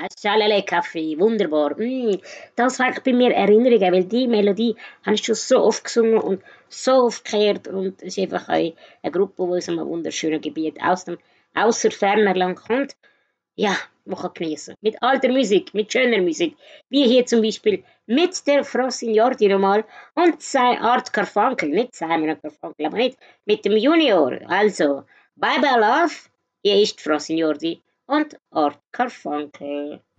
Schalala Kaffee, wunderbar. Das weckt bei mir Erinnerungen, weil die Melodie habe ich schon so oft gesungen und so oft gehört und es ist einfach eine Gruppe, die aus einem wunderschönen Gebiet aus dem ausser ferner Land kommt. Ja, man kann genießen. Mit alter Musik, mit schöner Musik. Wie hier zum Beispiel mit der Frau Signordi nochmal und sein Art Carfunkel. Nicht Simon Carfunkel, aber nicht mit dem Junior. Also, Bye Bye Love, hier ist Frau Signordi und Art Carfunkel.